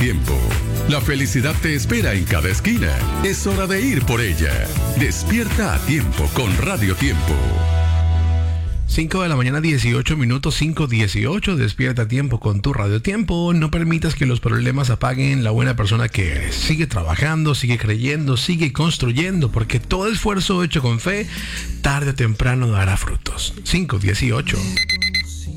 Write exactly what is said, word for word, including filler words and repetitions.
Tiempo. La felicidad te espera en cada esquina. Es hora de ir por ella. Despierta a tiempo con Radio Tiempo. cinco de la mañana, dieciocho minutos, cinco dieciocho. Despierta a tiempo con tu Radio Tiempo. No permitas que los problemas apaguen la buena persona que eres. Sigue trabajando, sigue creyendo, sigue construyendo, porque todo esfuerzo hecho con fe, tarde o temprano dará frutos. cinco dieciocho.